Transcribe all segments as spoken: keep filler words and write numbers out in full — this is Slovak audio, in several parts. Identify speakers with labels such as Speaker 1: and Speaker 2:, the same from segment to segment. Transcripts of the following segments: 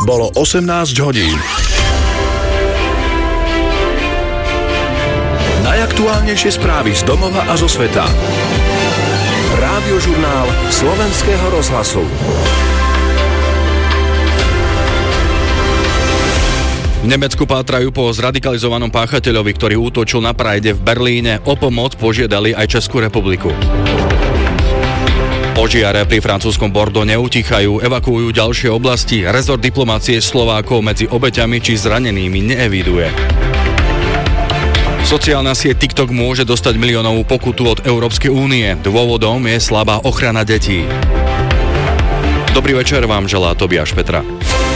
Speaker 1: Bolo osemnásť hodín. Najaktuálnejšie správy z domova a zo sveta. Rádiožurnál Slovenského rozhlasu.
Speaker 2: V Nemecku pátrajú po zradikalizovanom páchateľovi, ktorý útočil na Pride v Berlíne. O pomoc požiadali aj Českú republiku. Požiare pri francúzskom Bordeaux neutichajú, evakuujú ďalšie oblasti. Rezort diplomácie Slovákov medzi obeťami či zranenými neeviduje. Sociálna sieť TikTok môže dostať miliónovú pokutu od Európskej únie. Dôvodom je slabá ochrana detí. Dobrý večer vám želá Tobiáš Petra.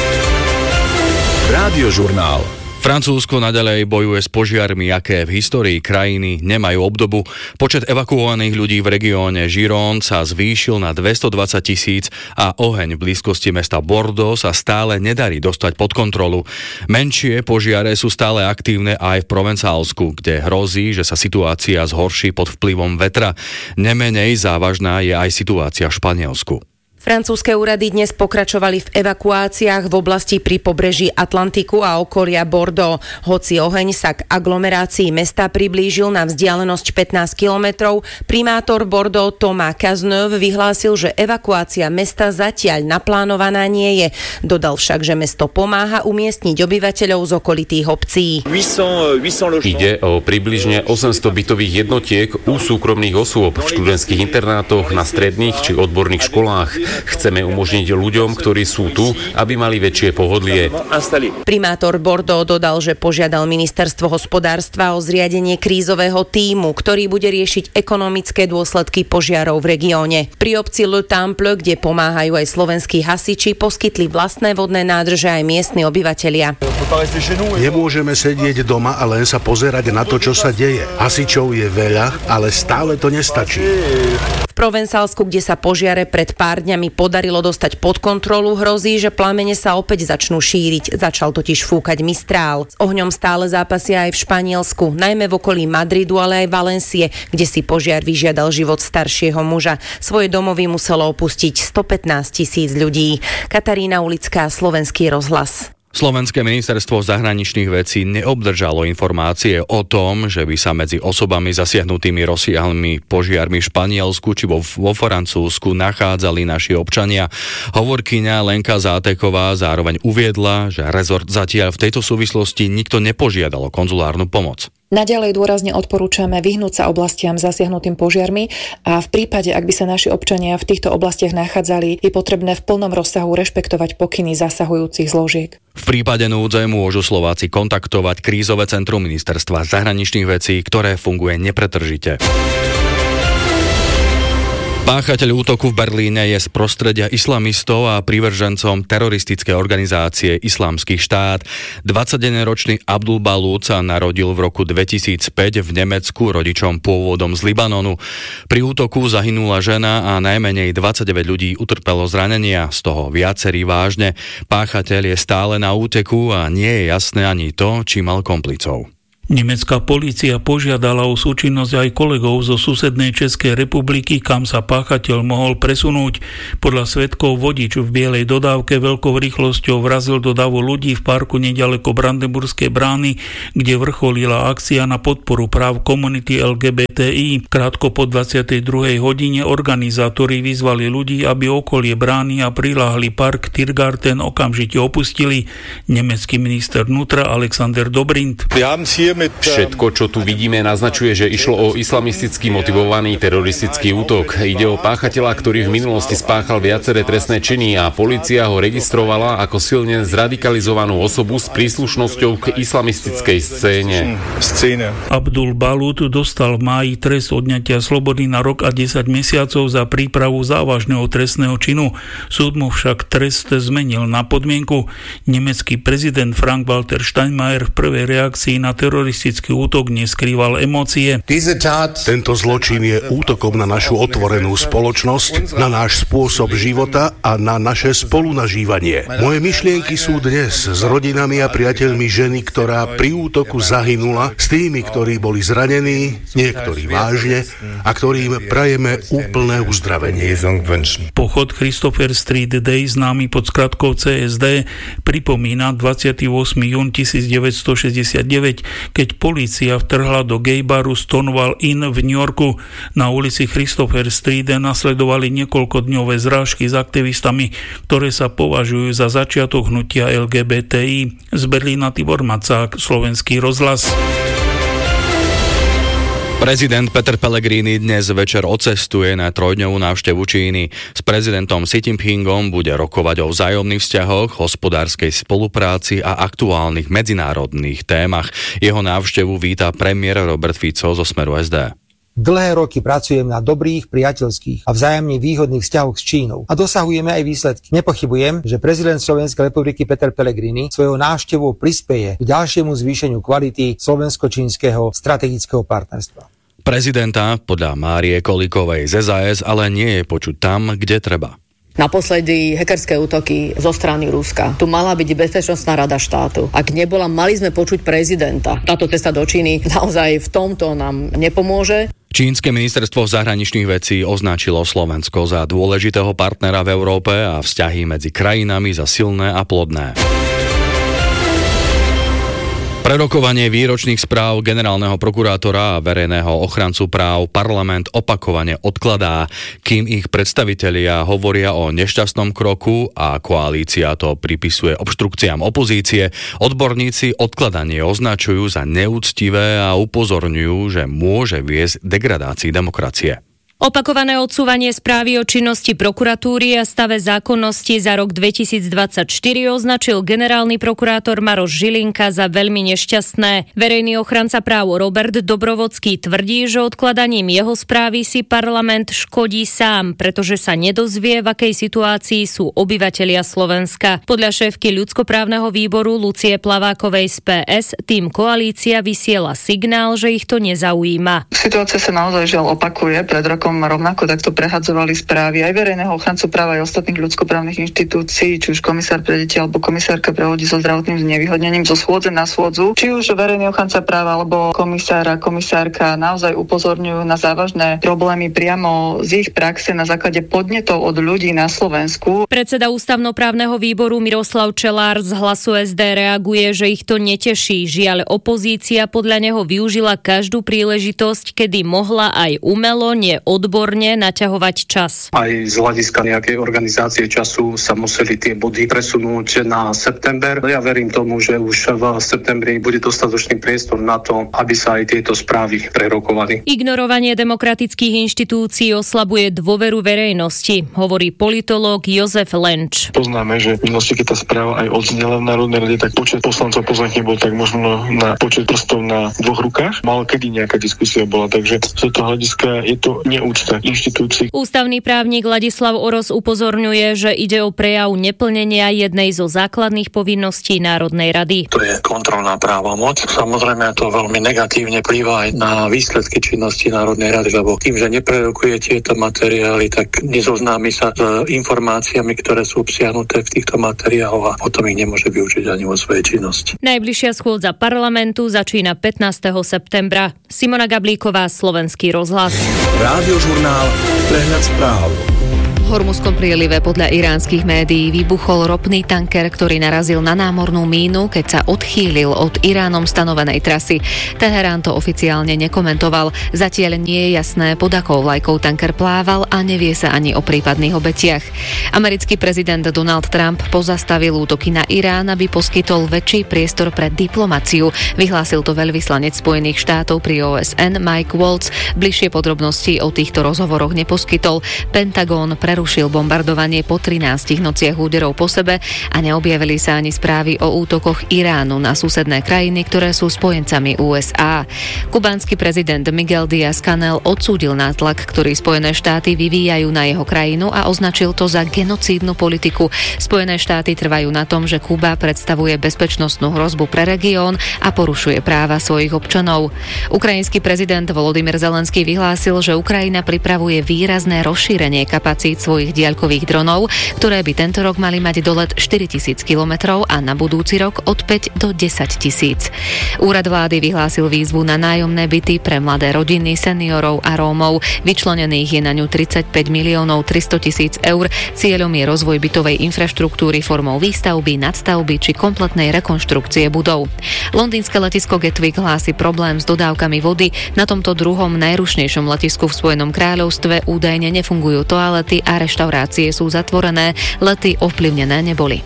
Speaker 1: Rádiožurnál.
Speaker 2: Francúzsko naďalej bojuje s požiarmi, aké v histórii krajiny nemajú obdobu. Počet evakuovaných ľudí v regióne Gironde sa zvýšil na dvestodvadsať tisíc a oheň v blízkosti mesta Bordeaux sa stále nedarí dostať pod kontrolu. Menšie požiare sú stále aktívne aj v Provencálsku, kde hrozí, že sa situácia zhorší pod vplyvom vetra. Nemenej závažná je aj situácia v Španielsku.
Speaker 3: Francúzske úrady dnes pokračovali v evakuáciách v oblasti pri pobreží Atlantiku a okolia Bordeaux. Hoci oheň sa k aglomerácii mesta priblížil na vzdialenosť pätnásť kilometrov, primátor Bordeaux Thomas Cazeneuve vyhlásil, že evakuácia mesta zatiaľ naplánovaná nie je. Dodal však, že mesto pomáha umiestniť obyvateľov z okolitých obcí.
Speaker 4: Ide o približne osemsto bytových jednotiek u súkromných osôb v študentských internátoch, na stredných či odborných školách. Chceme umožniť ľuďom, ktorí sú tu, aby mali väčšie pohodlie.
Speaker 3: Primátor Bordeaux dodal, že požiadal ministerstvo hospodárstva o zriadenie krízového tímu, ktorý bude riešiť ekonomické dôsledky požiarov v regióne. Pri obci Le Temple, kde pomáhajú aj slovenskí hasiči, poskytli vlastné vodné nádrže aj miestni obyvatelia.
Speaker 5: Nemôžeme sedieť doma a len sa pozerať na to, čo sa deje. Hasičov je veľa, ale stále to nestačí.
Speaker 3: V Provencálsku, kde sa požiare pred pár dňami podarilo dostať pod kontrolu, hrozí, že plamene sa opäť začnú šíriť. Začal totiž fúkať Mistrál. S ohňom stále zápasia aj v Španielsku, najmä v okolí Madridu, ale aj Valencie, kde si požiar vyžiadal život staršieho muža. Svoje domovy muselo opustiť stopätnásť tisíc ľudí. Katarína Ulická, Slovenský rozhlas.
Speaker 2: Slovenské ministerstvo zahraničných vecí neobdržalo informácie o tom, že by sa medzi osobami zasiahnutými rozsiahlými požiarmi v Španielsku či vo, vo Francúzsku nachádzali naši občania. Hovorkyňa Lenka Záteková zároveň uviedla, že rezort zatiaľ v tejto súvislosti nikto nepožiadal o konzulárnu pomoc.
Speaker 6: Naďalej dôrazne odporúčame vyhnúť sa oblastiam zasiahnutým požiarmi a v prípade, ak by sa naši občania v týchto oblastiach nachádzali, je potrebné v plnom rozsahu rešpektovať pokyny zasahujúcich zložiek.
Speaker 2: V prípade núdze môžu Slováci kontaktovať krízové centrum ministerstva zahraničných vecí, ktoré funguje nepretržite. Páchateľ útoku v Berlíne je z prostredia islamistov a privržencom teroristickej organizácie Islamský štát. dvadsaťjedenročný Abdul Balúd sa narodil v roku dvetisícpäť v Nemecku rodičom pôvodom z Libanonu. Pri útoku zahynula žena a najmenej dvadsaťdeväť ľudí utrpelo zranenia, z toho viacerí vážne. Páchateľ je stále na úteku a nie je jasné ani to, či mal komplicov.
Speaker 7: Nemecká polícia požiadala o súčinnosť aj kolegov zo susednej Českej republiky, kam sa páchateľ mohol presunúť. Podľa svedkov vodič v bielej dodávke veľkou rýchlosťou vrazil do davu ľudí v parku neďaleko Brandenburskej brány, kde vrcholila akcia na podporu práv komunity el gé bé té í. Krátko po dvadsiatej druhej hodine organizátori vyzvali ľudí, aby okolie brány a priláhly park Tiergarten okamžite opustili. Nemecký minister vnútra Alexander Dobrindt.
Speaker 4: Všetko, čo tu vidíme, naznačuje, že išlo o islamisticky motivovaný teroristický útok. Ide o páchateľa, ktorý v minulosti spáchal viaceré trestné činy a polícia ho registrovala ako silne zradikalizovanú osobu s príslušnosťou k islamistickej scéne.
Speaker 7: Abdul Balúd dostal v máji trest odňatia slobody na rok a desať mesiacov za prípravu závažného trestného činu. Súd mu však trest zmenil na podmienku. Nemecký prezident Frank-Walter Steinmeier v prvej reakcii na teroristický teroristický útok neskrýval emócie.
Speaker 5: Tento zločin je útokom na našu otvorenú spoločnosť, na náš spôsob života a na naše spolunažívanie. Moje myšlienky sú dnes s rodinami a priateľmi ženy, ktorá pri útoku zahynula, s tými, ktorí boli zranení, niektorí vážne a ktorým prajeme úplné uzdravenie.
Speaker 7: Pochod Christopher Street Day, známy pod skratkou cé es dé, pripomína dvadsiateho ôsmeho júna tisícdeväťstošesťdesiatdeväť, keď polícia vtrhla do gaybaru Stonewall Inn v New Yorku. Na ulici Christopher Street nasledovali niekoľkodňové zrážky s aktivistami, ktoré sa považujú za začiatok hnutia el gé bé té í. Z Berlína Tibor Macák, Slovenský rozhlas.
Speaker 2: Prezident Peter Pellegrini dnes večer odcestuje na trojdňovú návštevu Číny. S prezidentom Xi Jinpingom bude rokovať o vzájomných vzťahoch, hospodárskej spolupráci a aktuálnych medzinárodných témach. Jeho návštevu víta premiér Robert Fico zo Smeru es dé.
Speaker 8: Dlhé roky pracujem na dobrých, priateľských a vzájomne výhodných vzťahoch s Čínou a dosahujeme aj výsledky. Nepochybujem, že prezident Slovenskej republiky Peter Pellegrini svojou návštevou prispeje k ďalšiemu zvýšeniu kvality slovensko-čínskeho strategického partnerstva.
Speaker 2: Prezidenta podľa Márie Kolíkovej z es a es ale nie je počuť tam, kde treba.
Speaker 9: Naposledy hackerské útoky zo strany Ruska. Tu mala byť Bezpečnostná rada štátu. Ak nebola, mali sme počuť prezidenta. Táto cesta do Číny naozaj v tomto nám nepomôže.
Speaker 2: Čínske ministerstvo zahraničných vecí označilo Slovensko za dôležitého partnera v Európe a vzťahy medzi krajinami za silné a plodné. Prerokovanie výročných správ generálneho prokurátora a verejného ochrancu práv parlament opakovane odkladá, kým ich predstavitelia hovoria o nešťastnom kroku a koalícia to pripisuje obštrukciám opozície. Odborníci odkladanie označujú za neúctivé a upozorňujú, že môže viesť degradácii demokracie.
Speaker 10: Opakované odsúvanie správy o činnosti prokuratúry a stave zákonnosti za rok dvetisícdvadsaťštyri označil generálny prokurátor Maroš Žilinka za veľmi nešťastné. Verejný ochranca práv Robert Dobrovodský tvrdí, že odkladaním jeho správy si parlament škodí sám, pretože sa nedozvie, v akej situácii sú obyvatelia Slovenska. Podľa šéfky ľudskoprávneho výboru Lucie Plavákovej z pé es tým koalícia vysiela signál, že ich to nezaujíma.
Speaker 11: Situácia sa naozaj žiaľ opakuje. Pred rokom rovnako takto prehadzovali správy aj verejného ochrancu práva aj ostatných ľudskoprávnych inštitúcií, či už komisár pre deti alebo komisárka pre ľudí so zdravotným znevýhodnením zo schôdze na schôdzu. Či už verejný ochranca práva alebo komisár a komisárka naozaj upozorňujú na závažné problémy priamo z ich praxe na základe podnetov od ľudí na Slovensku.
Speaker 10: Predseda ústavnoprávneho výboru Miroslav Čelár z Hlasu es dé reaguje, že ich to neteší. Žiaľ, opozícia podľa neho využila každú príležitosť, kedy mohla aj umelo, nie odborne naťahovať čas.
Speaker 12: Aj z hľadiska nejakej organizácie času sa museli tie body presunúť na september. Ja verím tomu, že už v septembri bude dostatočný priestor na to, aby sa aj tieto správy prerokovali.
Speaker 10: Ignorovanie demokratických inštitúcií oslabuje dôveru verejnosti, hovorí politológ Jozef Lenč.
Speaker 13: Poznáme, že v minulosti, keď tá správa aj odznela v Národnej rade, tak počet poslancov poslankyň bol tak možno na počet prstov na dvoch rukách. Málo kedy nejaká diskusia bola, takže z toho hľadiska je to neúcta inštitúcií.
Speaker 10: Ústavný právnik Ladislav Oros upozorňuje, že ide o prejav neplnenia jednej zo základných povinností Národnej rady.
Speaker 14: To je kontrolná právomoc. Samozrejme to veľmi negatívne vplýva aj na výsledky činnosti Národnej rady, lebo tým, že neprerokuje tieto materiály, tak nezoznámi sa s informáciami, ktoré sú obsiahnuté v týchto materiáloch a potom ich nemôže využiť ani vo svojej činnosti.
Speaker 10: Najbližšia schôdza parlamentu začína pätnásteho septembra. Simona Gablíková, Slovenský rozhlas.
Speaker 1: Rádiožurnál, prehľad správ.
Speaker 15: V Hormuzskom prielive podľa iránskych médií vybuchol ropný tanker, ktorý narazil na námornú mínu, keď sa odchýlil od Iránom stanovenej trasy. Teherán to oficiálne nekomentoval. Zatiaľ nie je jasné, pod akou vlajkou tanker plával a nevie sa ani o prípadných obetiach. Americký prezident Donald Trump pozastavil útoky na Irán, aby poskytol väčší priestor pre diplomaciu. Vyhlásil to veľvyslanec Spojených štátov pri ó es en Mike Waltz. Bližšie podrobnosti o týchto rozhovoroch neposkytol. Pentagon pre prerušil bombardovanie po trinástich nociach úderov po sebe a neobjavili sa ani správy o útokoch Iránu na susedné krajiny, ktoré sú spojencami ú es á. Kubánsky prezident Miguel Díaz-Canel odsúdil nátlak, ktorý Spojené štáty vyvíjajú na jeho krajinu a označil to za genocídnu politiku. Spojené štáty trvajú na tom, že Kuba predstavuje bezpečnostnú hrozbu pre región a porušuje práva svojich občanov. Ukrajinský prezident Volodymyr Zelenský vyhlásil, že Ukrajina pripravuje výrazné rozšírenie kapacít svojich diaľkových dronov, ktoré by tento rok mali mať dolet štyritisíc kilometrov a na budúci rok od päť do desať tisíc. Úrad vlády vyhlásil výzvu na nájomné byty pre mladé rodiny, seniorov a Rómov. Vyčlenených je na ňu tridsaťpäť miliónov tristotisíc eur. Cieľom je rozvoj bytovej infraštruktúry formou výstavby, nadstavby či kompletnej rekonštrukcie budov. Londýnske letisko Gatwick hlási problém s dodávkami vody. Na tomto druhom najrušnejšom letisku v Spojenom kráľovstve údajne nefungujú toalety a reštaurácie sú zatvorené. Lety ovplyvnené neboli.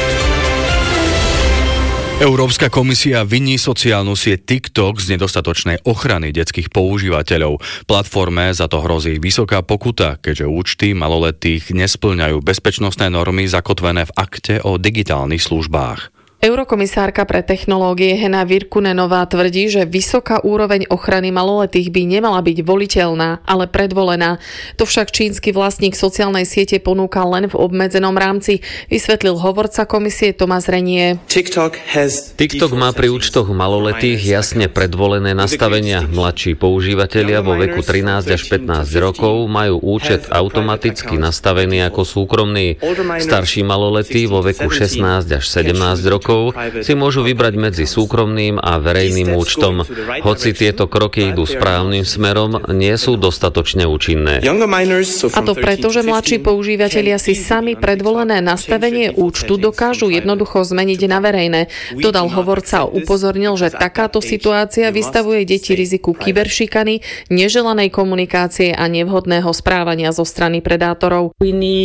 Speaker 2: Európska komisia viní sociálnu sieť TikTok z nedostatočnej ochrany detských používateľov. Platforme za to hrozí vysoká pokuta, keďže účty maloletých nespĺňajú bezpečnostné normy zakotvené v akte o digitálnych službách.
Speaker 16: Eurokomisárka pre technológie Hena Virkunenová tvrdí, že vysoká úroveň ochrany maloletých by nemala byť voliteľná, ale predvolená. To však čínsky vlastník sociálnej siete ponúka len v obmedzenom rámci, vysvetlil hovorca komisie Tomás Renier.
Speaker 17: TikTok má pri účtoch maloletých jasne predvolené nastavenia. Mladší používatelia vo veku trinásť až pätnásť rokov majú účet automaticky nastavený ako súkromný. Starší maloletí vo veku šestnásť až sedemnásť rokov si môžu vybrať medzi súkromným a verejným účtom. Hoci tieto kroky idú správnym smerom, nie sú dostatočne účinné.
Speaker 16: A to preto, že mladší používatelia si sami predvolené nastavenie účtu dokážu jednoducho zmeniť na verejné. Dodal hovorca a upozornil, že takáto situácia vystavuje deti riziku kyberšikany, neželanej komunikácie a nevhodného správania zo strany predátorov.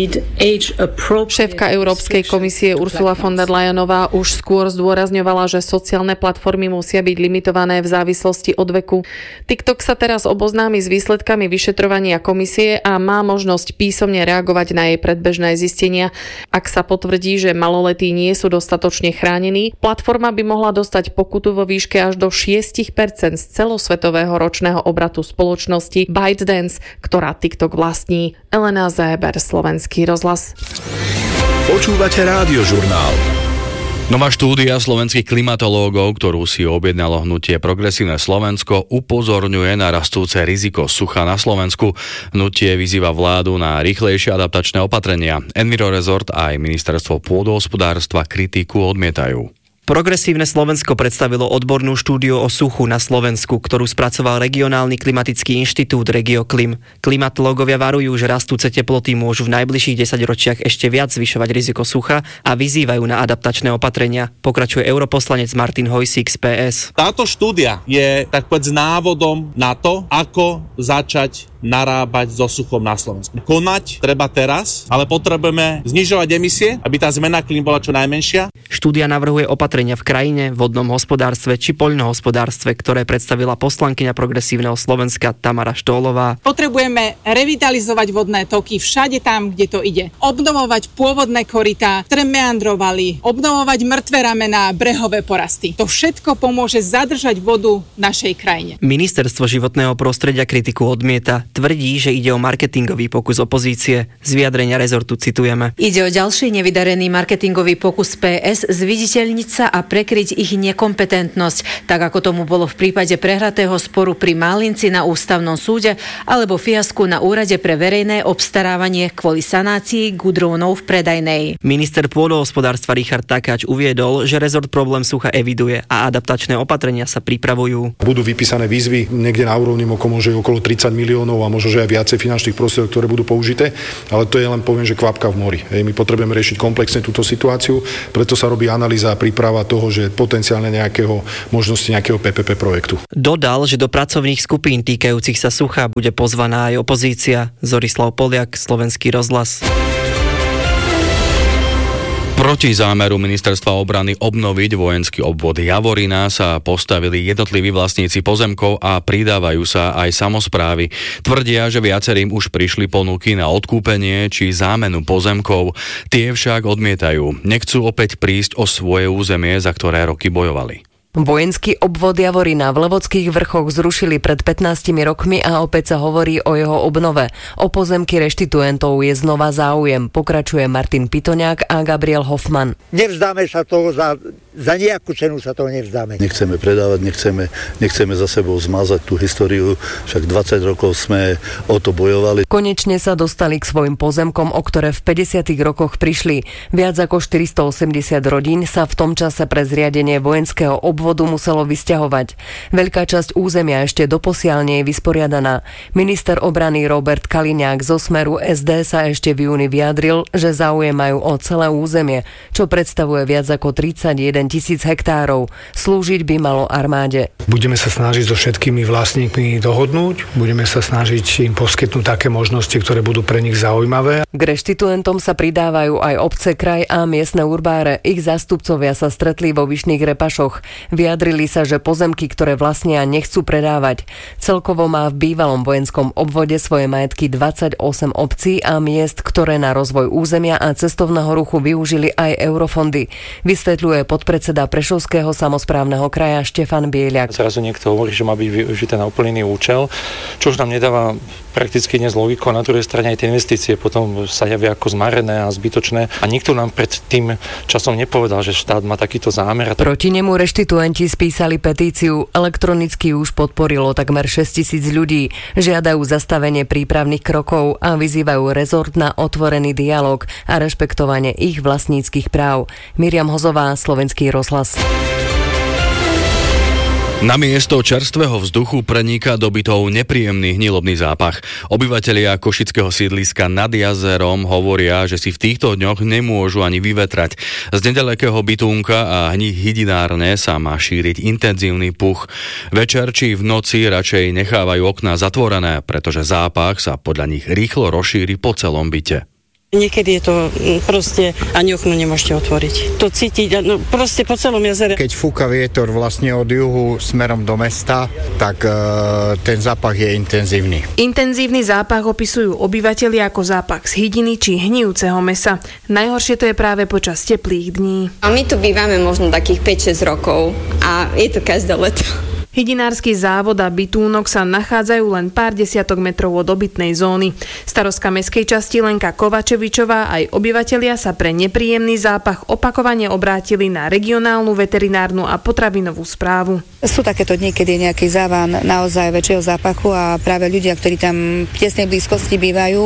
Speaker 16: Šéfka Európskej komisie Ursula von der Leyenová už skôr zdôrazňovala, že sociálne platformy musia byť limitované v závislosti od veku. TikTok sa teraz oboznámi s výsledkami vyšetrovania komisie a má možnosť písomne reagovať na jej predbežné zistenia. Ak sa potvrdí, že maloletí nie sú dostatočne chránení, platforma by mohla dostať pokutu vo výške až do šesť percent z celosvetového ročného obratu spoločnosti ByteDance, ktorá TikTok vlastní. Elena Zéber, Slovenský rozhlas.
Speaker 1: Počúvate Rádiožurnál.
Speaker 2: Nová štúdia slovenských klimatológov, ktorú si objednalo hnutie Progresívne Slovensko, upozorňuje na rastúce riziko sucha na Slovensku. Hnutie vyzýva vládu na rýchlejšie adaptačné opatrenia. Envirorezort a aj ministerstvo pôdohospodárstva kritiku odmietajú.
Speaker 18: Progresívne Slovensko predstavilo odbornú štúdiu o suchu na Slovensku, ktorú spracoval regionálny klimatický inštitút RegioKlim. Klimatológovia varujú, že rastúce teploty môžu v najbližších desaťročiach ešte viac zvyšovať riziko sucha a vyzývajú na adaptačné opatrenia. Pokračuje europoslanec Martin Hojsík z pé es.
Speaker 19: Táto štúdia je tak povedz návodom na to, ako začať narábať so suchom na Slovensku. Konať treba teraz, ale potrebujeme znižovať emisie, aby tá zmena klímy bola čo najmenšia.
Speaker 18: Štúdia navrhuje opatrenia v krajine, vodnom hospodárstve či poľnohospodárstve, ktoré predstavila poslankyňa Progresívneho Slovenska Tamara Štólová.
Speaker 20: Potrebujeme revitalizovať vodné toky všade tam, kde to ide. Obnovovať pôvodné korytá, ktoré meandrovali, obnovovať mŕtve ramená, brehové porasty. To všetko pomôže zadržať vodu v našej krajine.
Speaker 18: Ministerstvo životného prostredia kritiku odmieta. Tvrdí, že ide o marketingový pokus opozície. Z vyjadrenia rezortu citujeme.
Speaker 21: Ide o ďalší nevydarený marketingový pokus pé es zviditeľniť sa a prekryť ich nekompetentnosť, tak ako tomu bolo v prípade prehratého sporu pri Málinci na ústavnom súde alebo fiasku na úrade pre verejné obstarávanie kvôli sanácii gudrónov v predajnej.
Speaker 18: Minister pôdohospodárstva Richard Takáč uviedol, že rezort problém sucha eviduje a adaptačné opatrenia sa pripravujú.
Speaker 22: Budú vypísané výzvy niekde na úrovni možno okolo tridsať miliónov a možno, že aj viacej finančných prostriedkov, ktoré budú použité, ale to je len, poviem, že kvapka v mori. Hej, my potrebujeme riešiť komplexne túto situáciu, preto sa robí analýza a príprava toho, že potenciálne nejakého možnosti nejakého pé pé pé projektu.
Speaker 18: Dodal, že do pracovných skupín týkajúcich sa sucha bude pozvaná aj opozícia. Zorislav Poliak, Slovenský rozhlas.
Speaker 2: Proti zámeru ministerstva obrany obnoviť vojenský obvod Javorina sa postavili jednotliví vlastníci pozemkov a pridávajú sa aj samosprávy. Tvrdia, že viacerým už prišli ponuky na odkúpenie či zámenu pozemkov. Tie však odmietajú. Nechcú opäť prísť o svoje územie, za ktoré roky bojovali.
Speaker 3: Vojenský obvod Javorina v Levodských vrchoch zrušili pred pätnástimi rokmi a opäť sa hovorí o jeho obnove. O pozemky reštituentov je znova záujem, pokračuje Martin Pitoňák a Gabriel Hoffman.
Speaker 6: Nevzdáme sa toho, za, za nejakú cenu sa toho nevzdáme.
Speaker 23: Nechceme predávať, nechceme, nechceme za sebou zmazať tú históriu, však dvadsať rokov sme o to bojovali.
Speaker 3: Konečne sa dostali k svojim pozemkom, o ktoré v päťdesiatych rokoch prišli. Viac ako štyristoosemdesiat rodín sa v tom čase pre zriadenie vojenského obvodu vodu muselo vysťahovať. Veľká časť územia ešte doposiaľ nie je vysporiadaná. Minister obrany Robert Kaliňák zo Smeru es dé sa ešte v júni vyjadril, že záujem majú o celé územie, čo predstavuje viac ako tridsaťjeden tisíc hektárov. Slúžiť by malo armáde.
Speaker 24: Budeme sa snažiť so všetkými vlastníkmi dohodnúť, budeme sa snažiť im poskytnúť také možnosti, ktoré budú pre nich zaujímavé.
Speaker 3: K reštituentom sa pridávajú aj obce, kraj a miestne urbáre. Ich zástupcovia sa stretli vo Vyšných Repašoch. Vyjadrili sa, že pozemky, ktoré vlastnia, nechcú predávať. Celkovo má v bývalom vojenskom obvode svoje majetky dvadsaťosem obcí a miest, ktoré na rozvoj územia a cestovného ruchu využili aj eurofondy. Vysvetľuje podpredseda Prešovského samosprávneho kraja Štefan Bieľak.
Speaker 25: Zrazu niekto hovorí, že má byť využité na úplný účel, čo už nám nedáva prakticky dnes logiku. Na druhej strane aj tie investície potom sa javia ako zmarené a zbytočné. A nikto nám pred tým časom nepovedal, že štát má takýto zámer.
Speaker 3: Proti nemu reštituenti spísali petíciu. Elektronicky už podporilo takmer šesťtisíc ľudí. Žiadajú zastavenie prípravných krokov a vyzývajú rezort na otvorený dialog a rešpektovanie ich vlastníckych práv. Miriam Hozová, Slovenský rozhlas.
Speaker 2: Na miesto čerstvého vzduchu preniká do bytov nepríjemný hnilobný zápach. Obyvatelia košického sídliska nad jazerom hovoria, že si v týchto dňoch nemôžu ani vyvetrať. Z nedalekého bytúnka a hydinárne sa má šíriť intenzívny puch. Večer či v noci radšej nechávajú okná zatvorené, pretože zápach sa podľa nich rýchlo rozšíri po celom byte.
Speaker 26: Niekedy je to proste, ani okno nemôžete otvoriť. To cítiť no, proste po celom jazere.
Speaker 27: Keď fúka vietor vlastne od juhu smerom do mesta, tak e, ten zápach je intenzívny.
Speaker 16: Intenzívny zápach opisujú obyvatelia ako zápach z hydiny či hnijúceho mesa. Najhoršie to je práve počas teplých dní.
Speaker 28: A my tu bývame možno takých päť šesť rokov a je to každé leto.
Speaker 16: Hydinársky závod a bytúnok sa nachádzajú len pár desiatok metrov od obytnej zóny. Starostka mestskej časti Lenka Kovačevičová aj obyvatelia sa pre nepríjemný zápach opakovane obrátili na regionálnu veterinárnu a potravinovú správu.
Speaker 29: Sú takéto dni, kedy je nejaký závan naozaj väčšieho zápachu a práve ľudia, ktorí tam v tesnej blízkosti bývajú,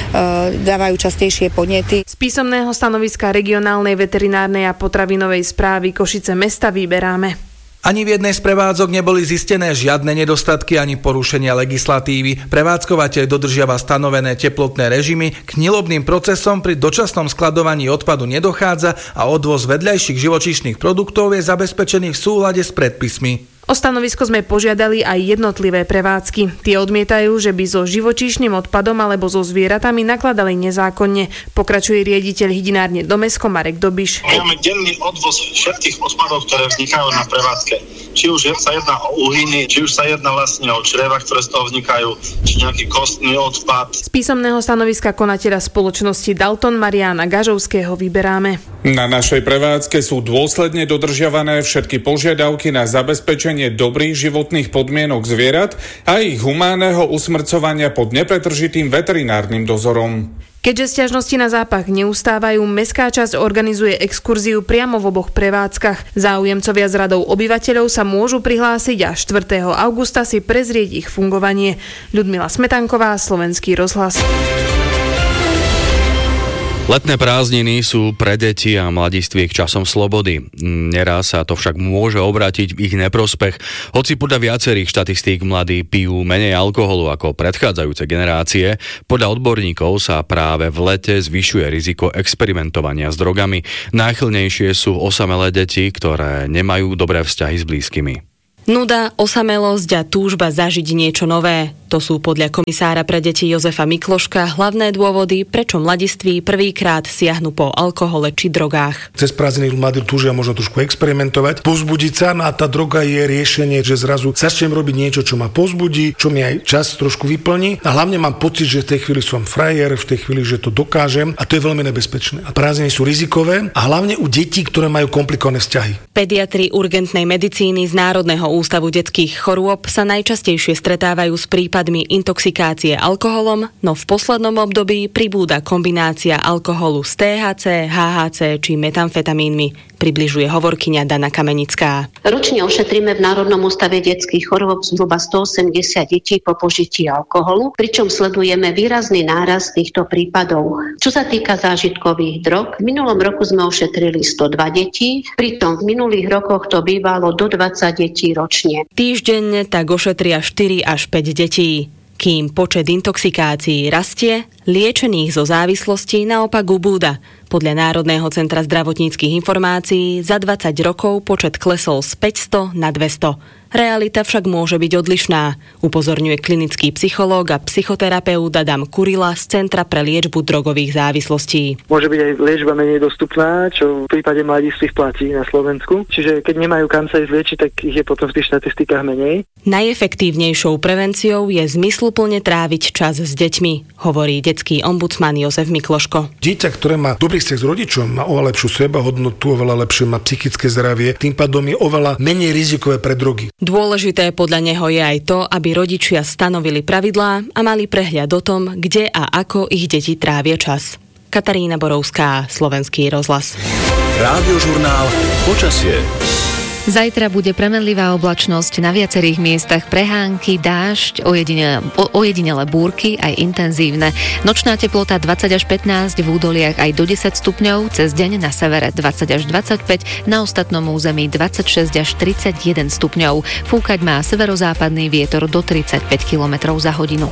Speaker 29: dávajú častejšie podnety.
Speaker 16: Z písomného stanoviska regionálnej veterinárnej a potravinovej správy Košice mesta vyberáme.
Speaker 30: Ani v jednej z prevádzok neboli zistené žiadne nedostatky ani porušenia legislatívy. Prevádzkovateľ dodržiava stanovené teplotné režimy, k hnilobným procesom pri dočasnom skladovaní odpadu nedochádza a odvoz vedľajších živočíšnych produktov je zabezpečený v súlade s predpismi.
Speaker 16: O stanovisko sme požiadali aj jednotlivé prevádzky. Tie odmietajú, že by so živočíšnym odpadom alebo so zvieratami nakladali nezákonne. Pokračuje riaditeľ hydinárne Domesko Marek Dobiš.
Speaker 31: Máme denný odvoz všetkých odpadov, ktoré vznikajú na prevádzke. Či už sa jedná o uhiny, či už sa jedná vlastne o čreva, ktoré z toho vznikajú, či nejaký kostný odpad.
Speaker 16: Z písomného stanoviska konateľa spoločnosti Dalton Mariána Gažovského vyberáme.
Speaker 32: Na našej prevádzke sú dôsledne dodržiavané všetky požiadavky na zabezpečenie dobrých životných podmienok zvierat a ich humánneho usmrcovania pod nepretržitým veterinárnym dozorom.
Speaker 16: Keďže sťažnosti na zápach neustávajú, mestská časť organizuje exkurziu priamo v oboch prevádzkach. Záujemcovia z radou obyvateľov sa môžu prihlásiť a štvrtého augusta si prezrieť ich fungovanie. Ľudmila Smetanková, Slovenský rozhlas.
Speaker 2: Letné prázdniny sú pre deti a mladistvých časom slobody. Neraz sa to však môže obrátiť v ich neprospech. Hoci podľa viacerých štatistík mladí pijú menej alkoholu ako predchádzajúce generácie, podľa odborníkov sa práve v lete zvyšuje riziko experimentovania s drogami. Náchylnejšie sú osamelé deti, ktoré nemajú dobré vzťahy s blízkymi.
Speaker 4: Nuda, osamelosť a túžba zažiť niečo nové. To sú podľa komisára pre deti Jozefa Mikloška hlavné dôvody, prečo mladiství prvýkrát siahnu po alkohole či drogách.
Speaker 22: Cez prázdniny mladí túžia možno trošku experimentovať, pozbudiť sa, no a tá droga je riešenie, že zrazu začnem robiť niečo, čo ma pozbudí, čo mi aj čas trošku vyplní a hlavne mám pocit, že v tej chvíli som frajer, v tej chvíli, že to dokážem a to je veľmi nebezpečné. A prázdniny sú rizikové a hlavne u detí, ktoré majú komplikované vzťahy.
Speaker 4: Pediatri urgentnej medicíny z Národného ústavu detských chorôb sa najčastejšie stretávajú s prípadmi intoxikácie alkoholom, no v poslednom období pribúda kombinácia alkoholu s té há cé, há há cé či metamfetamínmi, približuje hovorkyňa Dana Kamenická.
Speaker 5: Ročne ošetríme v Národnom ústave detských chorôb zhruba stoosemdesiat detí po požití alkoholu, pričom sledujeme výrazný nárast týchto prípadov. Čo sa týka zážitkových drog, v minulom roku sme ošetrili sto dva detí, pritom v minulých rokoch to bývalo do dvadsať detí ročne.
Speaker 4: Týždenne tak ošetria štyri až päť detí. Kým počet intoxikácií rastie, liečených zo závislosti naopak ubúda. Podľa Národného centra zdravotníckych informácií za dvadsať rokov počet klesol z päťsto na dvesto. Realita však môže byť odlišná, upozorňuje klinický psychológ a psychoterapeut Adam Kurila z Centra pre liečbu drogových závislostí.
Speaker 7: Môže byť aj liečba menej dostupná, čo v prípade mladistvých platí na Slovensku. Čiže keď nemajú kam sa ísť liečiť, tak ich je potom v tých štatistikách menej.
Speaker 4: Najefektívnejšou prevenciou je zmysluplne tráviť čas s deťmi, hovorí detský ombudsman Jozef Mikloško.
Speaker 22: Dieťa, ktoré má dobrý vzťah s rodičom, má oveľa lepšiu sebahodnotu, oveľa lepšie má psychické zdravie, tým pádom je oveľa menej rizikové pre drogy.
Speaker 4: Dôležité podľa neho je aj to, aby rodičia stanovili pravidlá a mali prehľad o tom, kde a ako ich deti trávia čas. Katarína Borovská, Slovenský rozhlas.
Speaker 1: Rádiožurnál Počasie.
Speaker 8: Zajtra bude premenlivá oblačnosť, na viacerých miestach prehánky, dážď, ojedinele, ojedinele búrky, aj intenzívne. Nočná teplota dvadsať až pätnásť, v údoliach aj do desať stupňov, cez deň na severe dvadsať až dvadsaťpäť, na ostatnom území dvadsaťšesť až tridsaťjeden stupňov. Fúkať má severozápadný vietor do tridsaťpäť kilometrov za hodinu.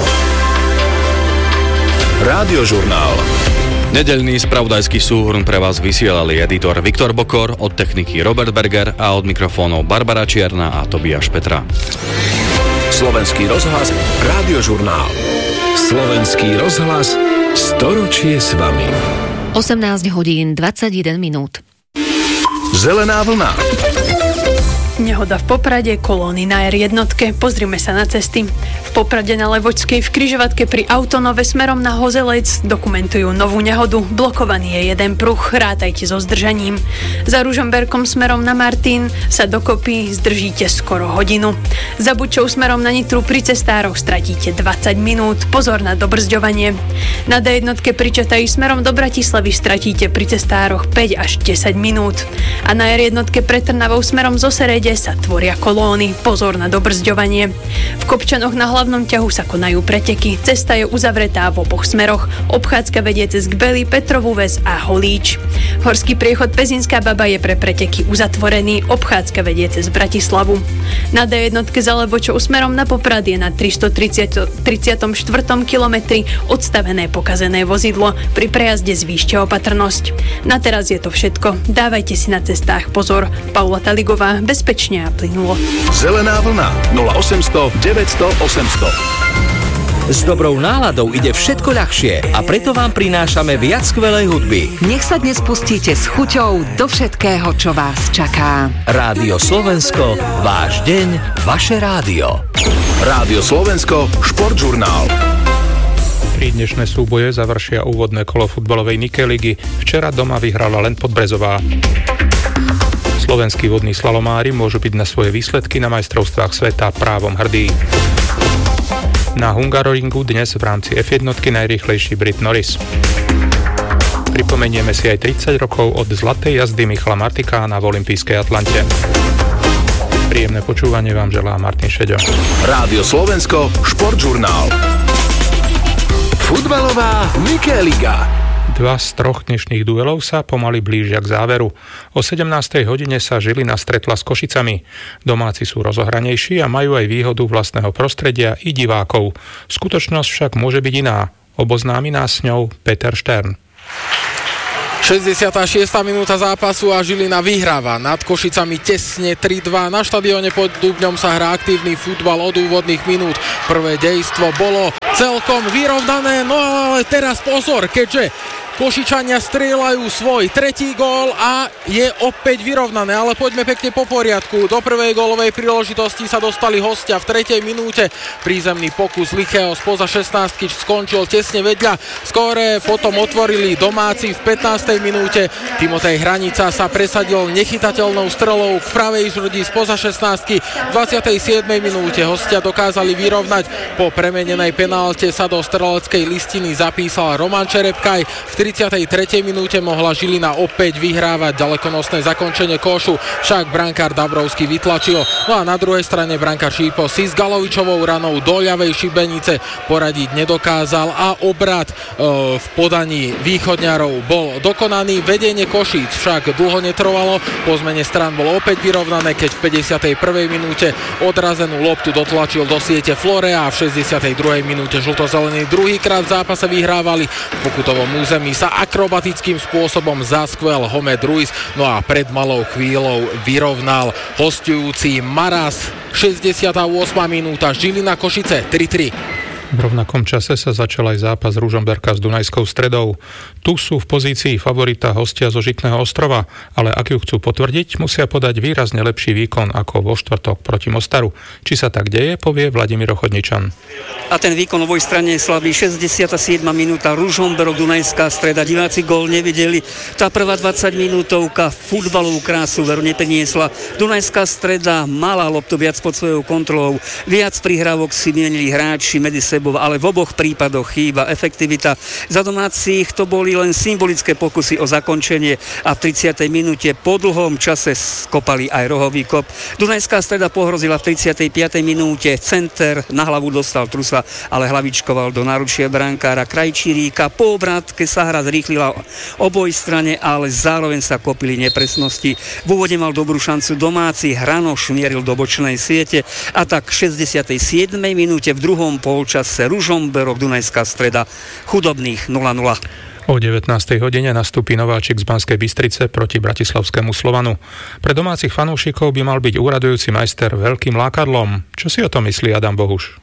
Speaker 1: Rádiožurnál.
Speaker 2: Nedeľný spravodajský súhrn pre vás vysielali editor Viktor Bokor, od techniky Robert Berger a od mikrofónov Barbara Čierna a Tobiáš Petra.
Speaker 1: Slovenský rozhlas, Rádiožurnál. Slovenský rozhlas, storočie s vami.
Speaker 8: osemnásť hodín dvadsaťjeden minút.
Speaker 1: Zelená vlna.
Speaker 9: Nehoda v Poprade, kolóny na er jednotke. Pozrime sa na cesty. V Poprade na Levočskej v križovatke pri Autonove smerom na Hozelec dokumentujú novú nehodu. Blokovaný je jeden pruh, rátajte so zdržaním. Za Ružomberkom smerom na Martin sa dokopy zdržíte skoro hodinu. Za Bučou smerom na Nitru pri cestároch stratíte dvadsať minút. Pozor na dobrzďovanie. Na dé jednotke pri Čataji smerom do Bratislavy stratíte pri cestároch päť až desať minút. A na er jednotke pre Trnavou smerom zo Serede sa tvoria kolóny. Pozor na dobrzďovanie. V Kopčanoch na hlavnom ťahu sa konajú preteky. Cesta je uzavretá v oboch smeroch. Obchádzka vedie cez Gbely, Petrovú Ves a Holíč. Horský priechod Pezinská Baba je pre preteky uzatvorený. Obchádzka vedie cez Bratislavu. Na dé jednotke za Levočou smerom na Poprad je na tristotridsiatom štvrtom kilometri odstavené pokazené vozidlo. Pri prejazde zvýšte opatrnosť. Na teraz je to všetko. Dávajte si na cestách pozor. Paula Taligová, bezpečne a plynulo.
Speaker 1: Zelená vlna nula osemsto deväťsto osemsto.
Speaker 10: S dobrou náladou ide všetko ľahšie a preto vám prinášame viac skvelej hudby.
Speaker 21: Nech sa dnes pustíte s chuťou do všetkého, čo vás čaká.
Speaker 10: Rádio Slovensko, váš deň, vaše rádio.
Speaker 1: Rádio Slovensko, športžurnál.
Speaker 32: Tri dnešné súboje završia úvodné kolo futbalovej Nike ligy. Včera doma vyhrala len Podbrezová. Slovenskí vodní slalomári môžu byť na svoje výsledky na majstrovstvách sveta právom hrdí. Na Hungaroringu dnes v rámci ef jeden najrýchlejší Brit Norris. Pripomenieme si aj tridsať rokov od zlatej jazdy Michala Martikána v olympijskej Atlante. Príjemné počúvanie vám želá Martin Šeďo.
Speaker 1: Rádio Slovensko, športžurnál. Futbalová Nike liga.
Speaker 32: Dva z troch dnešných duelov sa pomaly blížia k záveru. O sedemnástej hodine sa Žilina stretla s Košicami. Domáci sú rozohranejší a majú aj výhodu vlastného prostredia i divákov. Skutočnosť však môže byť iná. Oboznámi nás s ňou Peter Štern.
Speaker 6: šesťdesiata šiesta minúta zápasu a Žilina vyhráva nad Košicami tesne tri dva. Na štadióne pod Dubňom sa hrá aktívny futbal od úvodných minút. Prvé dejstvo bolo celkom vyrovnané, no ale teraz pozor, keďže Košičania strieľajú svoj tretí gól a je opäť vyrovnané, ale poďme pekne po poriadku. Do prvej gólovej príležitosti sa dostali hostia v tretej minúte. Prízemný pokus Lichého spoza šestnástky skončil tesne vedľa skóre, potom otvorili domáci v pätnástej minúte. Timotej Hranica sa presadil nechytateľnou strelou k pravej žrdi spoza šestnástky. V dvadsiatej siedmej minúte hostia dokázali vyrovnať. Po premenenej penálte sa do streleckej listiny zapísal Roman Čerepkaj. V tridsiatej tretej minúte mohla Žilina opäť vyhrávať. Ďalekonosné zakončenie košu však brankár Dabrovský vytlačil. No a na druhej strane brankár Šípo si s Galovičovou ranou do ľavej šibenice poradiť nedokázal a obrat e, v podaní východňarov bol dokonaný. Vedenie Košíc však dlho netrvalo. Po zmene strán bolo opäť vyrovnané, keď v päťdesiatej prvej minúte odrazenú loptu dotlačil do siete Florea a v šesťdesiatej druhej minúte žltozelený druhýkrát v zápase vyhrávali. V pokutovom území sa akrobatickým spôsobom zaskvel Homed Ruiz, no a pred malou chvíľou vyrovnal hosťujúci Maras. šesťdesiata ôsma minúta, Žilina Košice tri tri.
Speaker 11: V rovnakom čase sa začal aj zápas Ružomberka s Dunajskou Stredou. Tu sú v pozícii favorita hostia zo Žitného ostrova, ale ak ju chcú potvrdiť, musia podať výrazne lepší výkon ako vo štvrtok proti Mostaru. Či sa tak deje, povie Vladimír Ochodničan.
Speaker 12: A ten výkon na svojej strane je slabý. šesťdesiata siedma minúta, Ružomberok, Dunajská Streda. Diváci gól nevideli. Tá prvá dvadsaťminútovka futbalovú krásu veru nepriniesla. Dunajská Streda mala loptu viac pod svojou kontrolou. Viac prihrávok si mienili hráči medzi sebou, ale v oboch prípadoch chýba efektivita. Za domácich to boli len symbolické pokusy o zakončenie a v tridsiatej minúte po dlhom čase skopali aj rohový kop. Dunajská Streda pohrozila v tridsiatej piatej minúte. Center na hlavu dostal trusa, ale hlavičkoval do náručia brankára Krajčíríka. Po obrátke sa hra zrýchlila oboj strane, ale zároveň sa kopili nepresnosti. V úvode mal dobrú šancu domáci, Hranoš mieril do bočnej siete a tak v šesťdesiatej siedmej minúte v druhom polčase Ružomberok, Dunajská Streda chudobných nula nula.
Speaker 11: O devätnástej hodine nastúpi nováčik z Banskej Bystrice proti bratislavskému Slovanu. Pre domácich fanúšikov by mal byť úradujúci majster veľkým lákadlom. Čo si o tom myslí Adam Bohuš?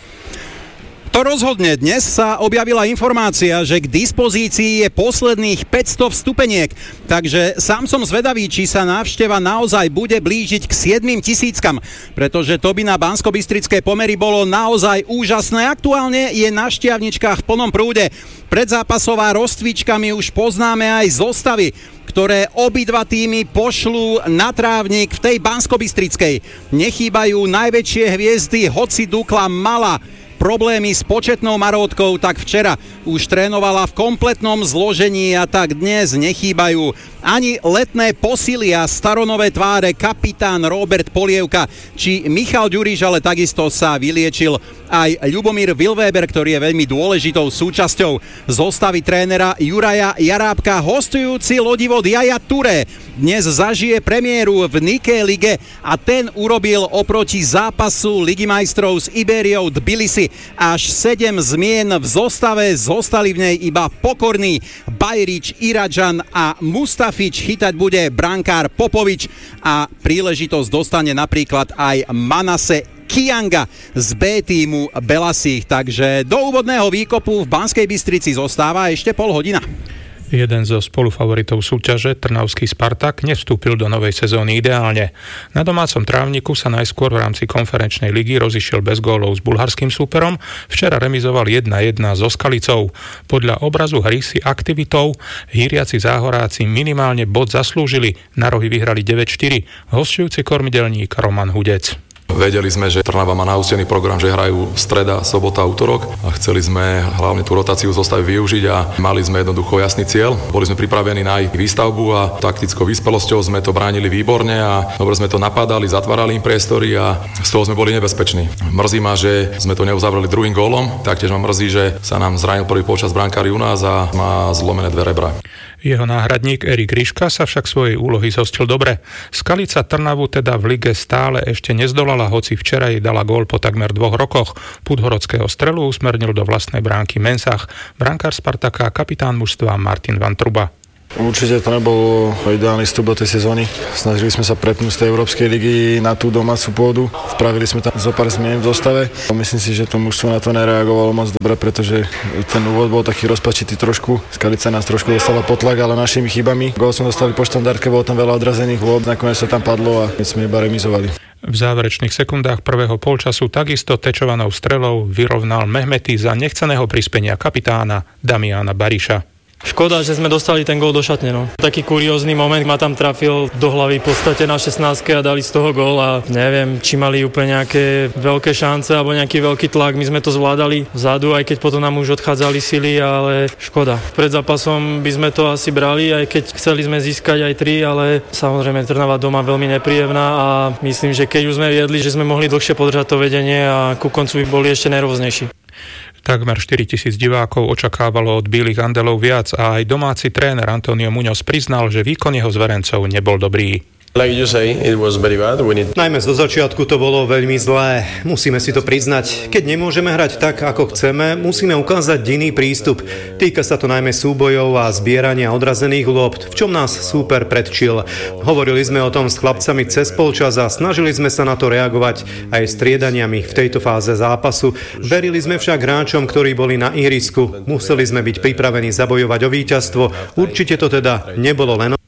Speaker 13: To rozhodne. Dnes sa objavila informácia, že k dispozícii je posledných päťsto vstupeniek. Takže sám som zvedavý, či sa návšteva naozaj bude blížiť k siedmim tisíckam, pretože to by na banskobystrické pomery bolo naozaj úžasné. Aktuálne je na Štiavničkách v plnom prúde. Predzápasová rozcvička, my už poznáme aj zostavy, ktoré obidva týmy pošlú na trávnik v tej banskobystrickej. Nechýbajú najväčšie hviezdy, hoci Dukla mala problémy s početnou marótkou, tak včera už trénovala v kompletnom zložení a tak dnes nechýbajú ani letné posily a staronové tváre kapitán Robert Polievka či Michal Ďuriš, ale takisto sa vyliečil aj Ľubomír Vilvéber, ktorý je veľmi dôležitou súčasťou zostavy trénera Juraja Jarábka. Hostujúci lodivod Jaja Ture dnes zažije premiéru v Nike lige a ten urobil oproti zápasu Ligy majstrov s Iberiou Tbilisi až sedem zmien v zostave. Zostali v nej iba pokorný Bajrič, Iradžan a Mustafič. Chytať bude brankár Popovič a príležitosť dostane napríklad aj Manase Kianga z B tímu Belasích. Takže do úvodného výkopu v Banskej Bystrici zostáva ešte pol hodina.
Speaker 11: Jeden zo spolufavoritov súťaže, trnavský Spartak, nevstúpil do novej sezóny ideálne. Na domácom trávniku sa najskôr v rámci konferenčnej ligy rozišiel bez gólov s bulharským súperom, včera remizoval jedna jedna so Skalicou. Podľa obrazu hry si aktivitou hýriaci záhoráci minimálne bod zaslúžili, na rohy vyhrali deväť štyri, hosťujúci kormidelník Roman Hudec.
Speaker 14: Vedeli sme, že Trnava má nahustený program, že hrajú streda, sobota, útorok a chceli sme hlavne tú rotáciu zostavy využiť a mali sme jednoducho jasný cieľ. Boli sme pripravení na ich výstavbu a taktickou vyspelosťou sme to bránili výborne a dobre sme to napadali, zatvárali im priestory a z toho sme boli nebezpeční. Mrzí ma, že sme to neuzavreli druhým gólom, taktiež ma mrzí, že sa nám zranil prvý polčas brankár Junás a má zlomené dve rebra.
Speaker 11: Jeho náhradník Erik Ryška sa však svojej úlohy zhostil dobre. Skalica Trnavu teda v lige stále ešte nezdolala, hoci včera jej dala gól po takmer dvoch rokoch. Podhorodského strelu usmernil do vlastnej bránky Mensah, brankár Spartaka, kapitán mužstva Martin Van Truba.
Speaker 22: Určite to nebol ideálny vstup do tej sezóny. Snažili sme sa prepnúť z tej Európskej ligy na tú domácu pôdu. Spravili sme tam zo pár zmien v zostave. Myslím si, že to mužstvo na to nereagovalo moc dobre, pretože ten úvod bol taký rozpačitý trošku. Skalica nás trošku dostala pod tlak, ale našimi chybami. Gól sme dostali po štandardke, bolo tam veľa odrazených lôb, nakoniec sa tam padlo a my sme iba remizovali.
Speaker 11: V záverečných sekundách prvého polčasu takisto tečovanou strelou vyrovnal Mehmety za nechceného prispenia kapitána Damiana Bariša.
Speaker 3: Škoda, že sme dostali ten gól do šatne. No. Taký kuriózny moment ma tam trafil do hlavy v podstate na šestnástke a dali z toho gól a neviem, či mali úplne nejaké veľké šance alebo nejaký veľký tlak. My sme to zvládali vzadu, aj keď potom nám už odchádzali sily, ale škoda. Pred zápasom by sme to asi brali, aj keď chceli sme získať aj tri, ale samozrejme Trnava doma veľmi nepríjemná a myslím, že keď už sme viedli, že sme mohli dlhšie podržať to vedenie a ku koncu by boli ešte nervóznejší.
Speaker 11: Takmer štyritisíc divákov očakávalo od Bílych Andelov viac a aj domáci tréner Antonio Muñoz priznal, že výkon jeho zverencov nebol dobrý.
Speaker 15: Like you say, it was very bad. We need...
Speaker 17: Najmä zo začiatku to bolo veľmi zlé. Musíme si to priznať. Keď nemôžeme hrať tak, ako chceme, musíme ukázať iný prístup. Týka sa to najmä súbojov a zbierania odrazených lopt, v čom nás súper predčil. Hovorili sme o tom s chlapcami cez polčas a snažili sme sa na to reagovať aj striedaniami v tejto fáze zápasu. Verili sme však hráčom, ktorí boli na ihrisku. Museli sme byť pripravení zabojovať o víťazstvo. Určite to teda nebolo len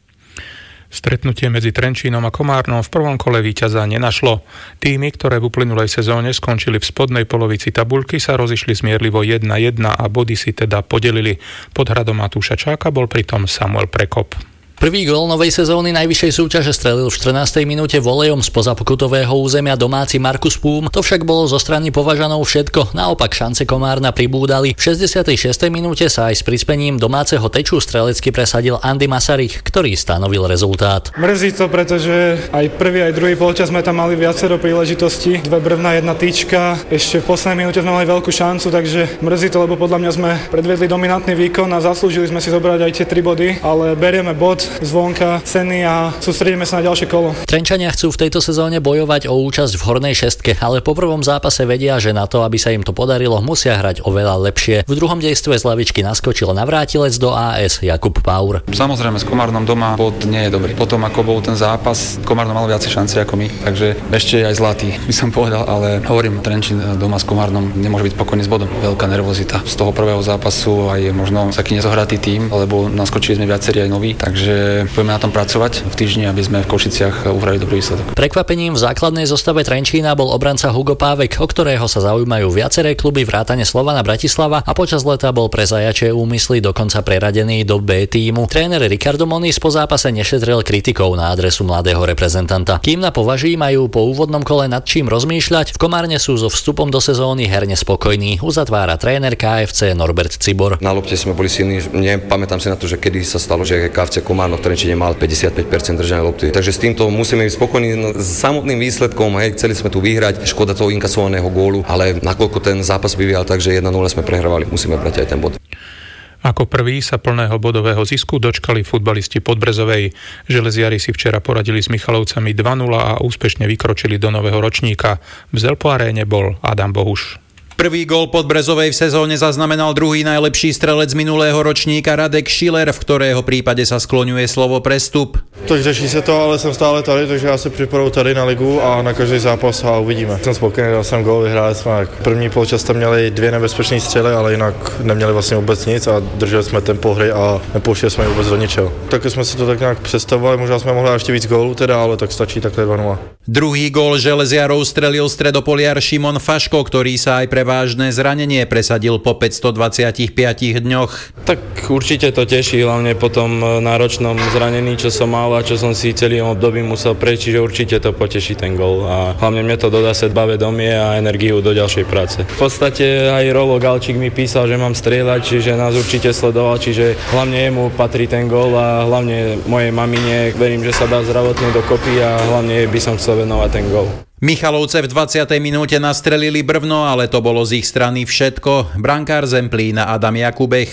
Speaker 11: Stretnutie medzi Trenčínom a Komárnom v prvom kole víťaza nenašlo. Týmy, ktoré v uplynulej sezóne skončili v spodnej polovici tabuľky, sa rozišli zmierlivo jedna jedna a body si teda podelili. Pod hradom Matúša Čáka bol pritom Samuel Prekop.
Speaker 18: Prvý gól novej sezóny najvyššej súťaže strelil v štrnástej minúte volejom spoza pokutového územia domáci Markus Púm. To však bolo zo strany Považanov všetko, naopak šance Komárna pribúdali. V šesťdesiatej šiestej minúte sa aj s prispením domáceho Teču strelecky presadil Andy Masaryk, ktorý stanovil rezultát.
Speaker 19: Mrzí to, pretože aj prvý, aj druhý polčas sme tam mali viacero príležitostí. Dve brvná, jedna tyčka. Ešte v poslednej minúte sme mali veľkú šancu, takže mrzí to, lebo podľa mňa sme predvedli dominantný výkon a zaslúžili sme si zobrať aj tie tri body, ale berieme bod zvonka ceny a sústredíme sa na ďalšie kolo.
Speaker 18: Trenčania chcú v tejto sezóne bojovať o účasť v hornej šestke, ale po prvom zápase vedia, že na to, aby sa im to podarilo, musia hrať oveľa lepšie. V druhom dejstve z lavičky naskočil navrátilec do á es Jakub Paur.
Speaker 20: Samozrejme s Komárnom doma bod nie je dobrý. Potom ako bol ten zápas, Komárno mal viacej šance ako my, takže ešte aj zlatý by som povedal, ale hovorím, Trenčín doma s Komárnom nemôže byť spokojný s bodom. Veľká nervozita z toho prvého zápasu aj možno taký nezohratý tím, lebo naskočili sme viacerí aj noví, takže budeme na tom pracovať v týždni, aby sme v Košiciach uhrali dobrý výsledok.
Speaker 18: Prekvapením v základnej zostave Trenčína bol obranca Hugo Pávek, o ktorého sa zaujímajú viaceré kluby vrátane Slovana Bratislava a počas leta bol pre zajačie úmysly dokonca preradený do B tímu. Tréner Ricardo Moniz po zápase nešetril kritikou na adresu mladého reprezentanta. Kým na Považí majú po úvodnom kole nad čím rozmýšľať, v Komárne sú so vstupom do sezóny herne spokojní, uzatvára tréner ká ef cé Norbert Cibor.
Speaker 23: Na lopte sme boli silní, nepamätám si na to, že kedy sa stalo, že ká ef cé Komárno v Trenčíne mal päťdesiatpäť percent držania lopty. Takže s týmto musíme byť spokojní s samotným výsledkom. Hej, chceli sme tu vyhrať, škoda toho inkasovaného gólu, ale nakoľko ten zápas vyvíjal tak, že jedna nula sme prehrávali, musíme brať aj ten bod.
Speaker 11: Ako prvý sa plného bodového zisku dočkali futbalisti Podbrezovej. Železiari si včera poradili s Michalovcami dva nula a úspešne vykročili do nového ročníka. V Zelpo aréne bol Adam Bohuš.
Speaker 13: Prvý gól Podbrezovej v sezóne zaznamenal druhý najlepší strelec minulého ročníka Radek Schiller, v ktorého prípade sa skloňuje slovo prestup.
Speaker 24: Tak řeší se to, ale jsem stále tady, takže já se připravuju tady na ligu a na každý zápas a uvidíme. Jsem spokojený, dal jsem gól, vyhráli jsme. První polčas tam měli dvě nebezpečné střely, ale jinak neměli vlastně vůbec nic a drželi jsme tempo hry a nepouštěli jsme vůbec do ničeho. Tak jsme si to tak nějak představovali, možná jsme mohli ještě víc gólů teda, ale tak stačí takhle dva nula.
Speaker 13: Druhý gól Železiarov strelil stredopoliar Šimon Faško, ktorý sa aj pre vážne zranenie presadil po päťstodvadsaťpäť dňoch.
Speaker 3: Tak určite to teší, hlavne po tom náročnom zranení, čo som mal a čo som si celý období musel prejsť, čiže určite to poteší ten gól a hlavne mne to dodá sebavedomie a energiu do ďalšej práce. V podstate aj Rolo Galčík mi písal, že mám strieľať, čiže nás určite sledoval, čiže hlavne jemu patrí ten gól a hlavne mojej mamine, verím, že sa dá zdravotne dokopy a hlavne by som chcel venovať ten gól.
Speaker 13: Michalovce v dvadsiatej minúte nastrelili brvno, ale to bolo z ich strany všetko. Brankár Zemplína Adam Jakubech.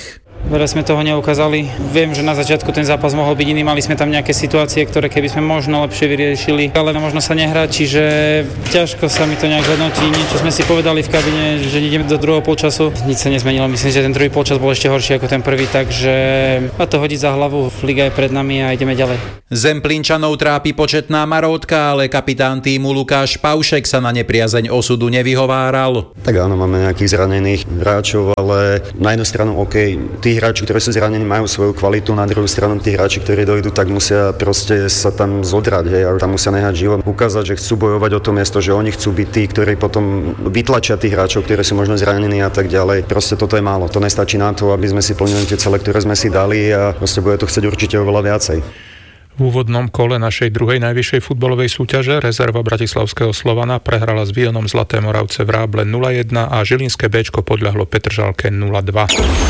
Speaker 2: veľa sme toho neukázali. Viem, že na začiatku ten zápas mohol byť iný, mali sme tam nejaké situácie, ktoré keby sme možno lepšie vyriešili, ale možno sa nehrať, čiže ťažko sa mi to nejak hodnotí. Niečo sme si povedali v kabine, že ideme do druhého polčasu. Nič sa nezmenilo, myslím, že ten druhý polčas bol ešte horší ako ten prvý, takže má to hodiť za hlavu. Liga je pred nami a ideme ďalej.
Speaker 13: Zemplínčanov trápi početná marótka, ale kapitán týmu Lukáš Paušek sa na nepriazeň osudu nevyhováral.
Speaker 4: Tak áno, máme nejakých zranených hráčov, ale na jednu stranu OK, tí hráči, ktorí sú zranení, majú svoju kvalitu, na druhú stranu tí hráči, ktorí dojdú, tak musia proste sa tam zodrať, hej, a tam musia nehať život, ukázať, že chcú bojovať o to miesto, že oni chcú byť tí, ktorí potom vytlačia tých hráčov, ktorí sú možno zranení a tak ďalej. Proste toto je málo. To nestačí na to, aby sme si plnili tie cele, ktoré sme si dali, a proste bude to chcieť určite oveľa viacej.
Speaker 11: V úvodnom kole našej druhej najvyššej futbalovej súťaže rezerva bratislavského Slovana prehrala s Vilenom Zlaté Moravce v Ráble nula jedna a žilinské Béčko podľahlo Petržalke nula dva.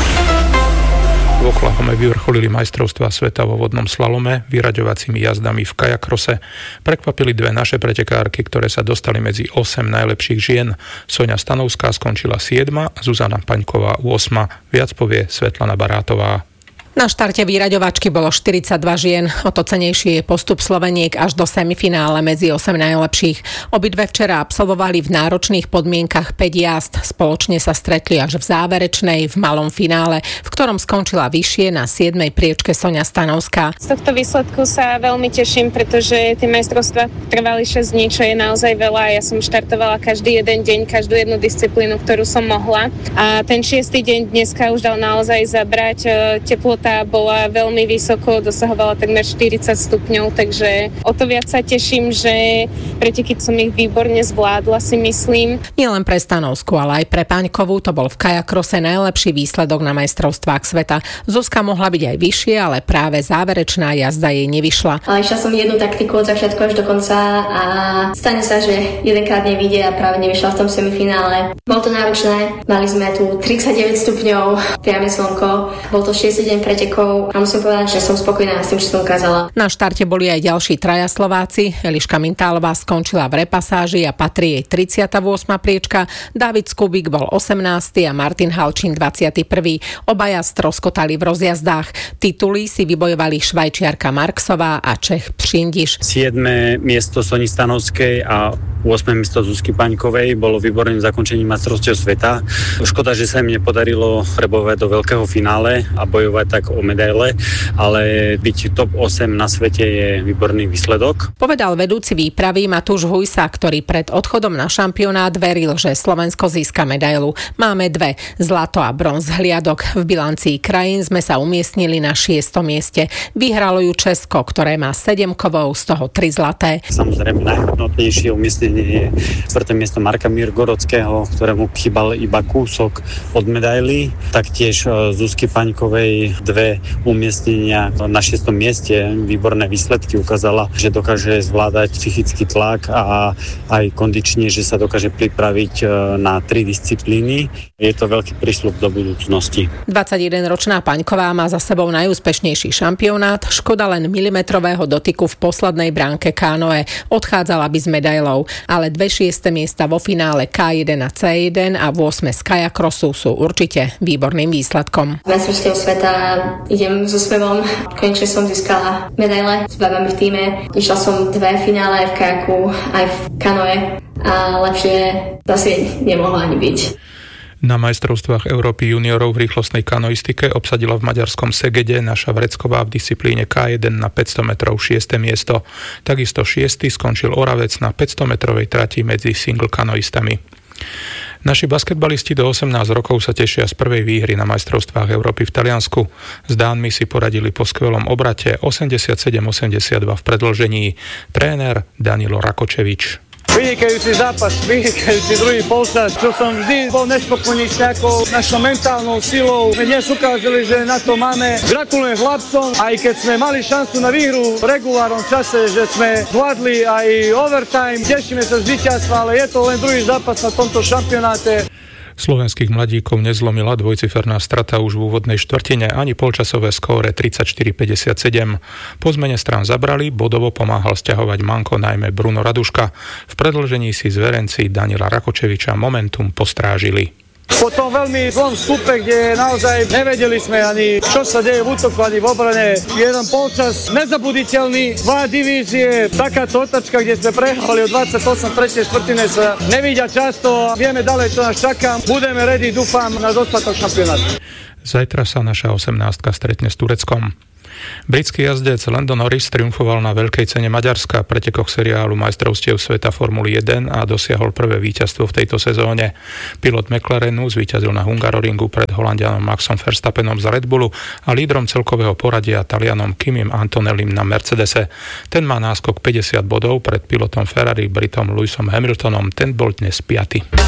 Speaker 11: V Oklahome vyvrcholili majstrovstvá sveta vo vodnom slalome vyraďovacími jazdami v kajakrose. Prekvapili dve naše pretekárky, ktoré sa dostali medzi osem najlepších žien. Soňa Stanovská skončila siedma a Zuzana Paňková ôsma. Viac povie Svetlana Barátová.
Speaker 5: Na štarte výraďovačky bolo štyridsaťdva žien. O to cenejší je postup Sloveniek až do semifinále medzi osem najlepších. Obidve včera absolvovali v náročných podmienkach päť jazd. Spoločne sa stretli až v záverečnej, v malom finále, v ktorom skončila vyššie na siedmej priečke Soňa Stanovská.
Speaker 7: Z tohto výsledku sa veľmi teším, pretože tie majstrovstvá trvali šesť dní, čo je naozaj veľa. Ja som štartovala každý jeden deň, každú jednu disciplínu, ktorú som mohla. A ten šiestý deň dneska už dal naozaj zabrať. Teplota bola veľmi vysoko, dosahovala takmer štyridsať stupňov, takže o to viac sa teším, že preteky som ich výborne zvládla, si myslím.
Speaker 5: Nielen pre Stanovskú, ale aj pre Paňkovú to bol v kajakrose najlepší výsledok na majstrovstvách sveta. Zuzka mohla byť aj vyššie, ale práve záverečná jazda jej nevyšla.
Speaker 16: Ale išla som jednu taktiku od začiatku až do konca a stane sa, že jedenkrát nevidie a práve nevyšla v tom semifinále. Bolo to náročné, mali sme tu tridsaťdeväť stupňov, priame slnko, bol to šiesty deň pretekov a musím povedať, že som spokojná s tým, čo som ukázala.
Speaker 5: Na štarte boli aj ďalší traja Slováci. Eliška Mintálová skončila v repasáži a patrí jej tridsiata ôsma priečka, Dávid Skubík bol osemnásty a Martin Halčín dvadsiaty prvý. Obaja stroskotali v rozjazdách. Tituly si vybojovali Švajčiarka Marksová a Čech Přindiš.
Speaker 25: siedme miesto Soni Stanovskej a ôsme miesto Zuzky Paňkovej bolo výborným zakončením majstrovstiev sveta. Škoda, že sa im nepodarilo prebojovať do veľkého finále a bojovať tak o medaile, ale byť top osem na svete je výborný výsledok.
Speaker 5: Povedal vedúci výpravy Matúš Hujsa, ktorý pred odchodom na šampionát veril, že Slovensko získa medailu. Máme dve, zlato a bronz hliadok. V bilancii krajín sme sa umiestnili na šiestom mieste. Vyhralo ju Česko, ktoré má sedem kovov, z toho tri zlaté.
Speaker 25: Samozrejme najhodnotnejšie umiestnenie je štvrté miesto Marka Mirgorockého, ktorému chýbal iba kúsok od medaily. Taktiež Zuzky Paňkovej dve umiestnenia na šiestom mieste. Výborné výsledky, ukázala, že dokáže zvládať psychický tlak a aj kondične, že sa dokáže pripraviť na tri disciplíny. Je to veľký prísľub do budúcnosti.
Speaker 5: dvadsaťjedenročná Paňková má za sebou najúspešnejší šampionát. Škoda len milimetrového dotyku v poslednej bránke kánoe. Odchádzala by s medailou, ale dve šieste miesta vo finále ká jeden a cé jeden a ôsme z kajakrosu sú určite výborným výsledkom.
Speaker 16: Majstrovstiev sveta idem so spevom. Konečne som získala medaile s babami v tíme. Išla som dve finále aj v kajaku, aj v kanoe a lepšie asi nemohlo ani byť.
Speaker 11: Na majstrovstvách Európy juniorov v rýchlostnej kanoistike obsadila v maďarskom Segede naša Vrecková v disciplíne ká jeden na päťsto metrov šieste miesto. Takisto šiesty skončil Oravec na päťsto metrovej trati medzi single kanoistami. Naši basketbalisti do osemnásť rokov sa tešia z prvej výhry na majstrovstvách Európy v Taliansku. S Dánmi si poradili po skvelom obrate osemdesiatsedem osemdesiatdva v predĺžení. Tréner Danilo Rakočevič.
Speaker 26: Vynikajúci zápas, vynikajúci druhý polčas, čo som vždy bol nespokojný s nejakou našou mentálnou silou. My dnes ukázali, že na to máme. Gratulujem chlapcom, aj keď sme mali šancu na výhru v regulárnom čase, že sme zvládli aj overtime. Tešíme sa z víťazstva, ale je to len druhý zápas na tomto šampionáte.
Speaker 11: Slovenských mladíkov nezlomila dvojciferná strata už v úvodnej štvrtine ani polčasové skóre tridsaťštyri päťdesiatsedem. Po zmene strán zabrali, bodovo pomáhal sťahovať manko najmä Bruno Raduška. V predĺžení si zverenci Danila Rakočeviča momentum postrážili.
Speaker 26: Po tom veľmi zlom vstupe, kde naozaj nevedeli sme ani, čo sa deje v útoku, ani v obrane. Jeden polčas nezabuditeľný, dva divízie, takáto otačka, kde sme prehrali o dvadsaťosem, tretie štvrtine sa nevidia často. Vieme ďalej, čo nás čaká. Budeme ready, dúfam, na dostatok šampionátu.
Speaker 11: Zajtra sa naša osemnástka stretne s Tureckom. Britský jazdec Lando Norris triumfoval na veľkej cene Maďarska v pretekoch seriálu majstrovstiev sveta Formuly jeden a dosiahol prvé víťazstvo v tejto sezóne. Pilot McLarenu zvíťazil na Hungaroringu pred Holanďanom Maxom Verstappenom z Red Bullu a lídrom celkového poradia Talianom Kimim Antonellim na Mercedese. Ten má náskok päťdesiat bodov pred pilotom Ferrari Britom Lewisom Hamiltonom, ten bol dnes piaty.